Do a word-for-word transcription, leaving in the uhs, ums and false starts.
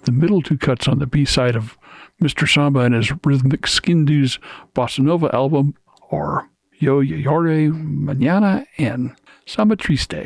the middle two cuts on the B-side of Mister Samba and his rhythmic Skin Du's Bossa Nova album are Yo Lloré Mañana and Samba Triste.